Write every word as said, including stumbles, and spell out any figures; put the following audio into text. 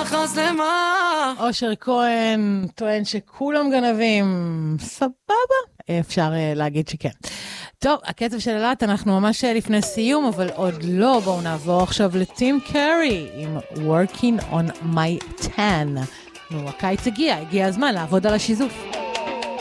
יחס למה? אושר כהן טוען שכולם גנבים, סבבה? אפשר להגיד שכן. טוב, הקצב של אלת, אנחנו ממש לפני סיום, אבל עוד לא. בואו נעבור עכשיו לטים קרי עם Working on My Tan. נו, הקיץ הגיע, הגיע הזמן לעבוד על השיזוף.